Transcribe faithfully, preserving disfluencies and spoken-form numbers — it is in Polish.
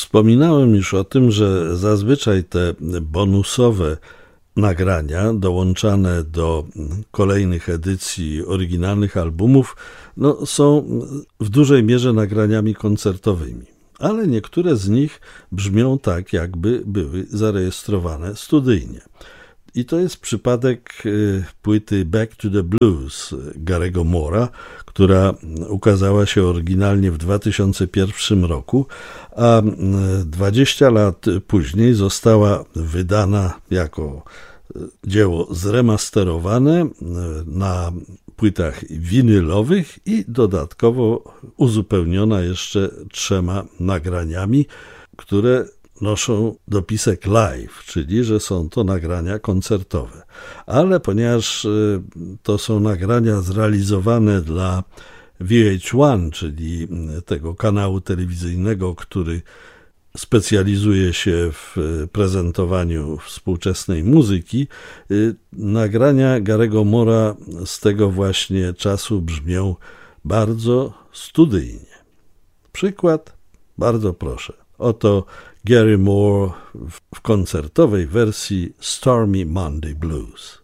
Wspominałem już o tym, że zazwyczaj te bonusowe nagrania dołączane do kolejnych edycji oryginalnych albumów no, są w dużej mierze nagraniami koncertowymi, ale niektóre z nich brzmią tak, jakby były zarejestrowane studyjnie. I to jest przypadek płyty Back to the Blues Gary'ego Moore'a, która ukazała się oryginalnie w dwa tysiące pierwszym roku, a dwadzieścia lat później została wydana jako dzieło zremasterowane na płytach winylowych i dodatkowo uzupełniona jeszcze trzema nagraniami, które noszą dopisek live, czyli że są to nagrania koncertowe. Ale ponieważ to są nagrania zrealizowane dla V H jeden, czyli tego kanału telewizyjnego, który specjalizuje się w prezentowaniu współczesnej muzyki, nagrania Gary'ego Moore'a z tego właśnie czasu brzmią bardzo studyjnie. Przykład? Bardzo proszę. Oto Gary Moore w koncertowej wersji Stormy Monday Blues.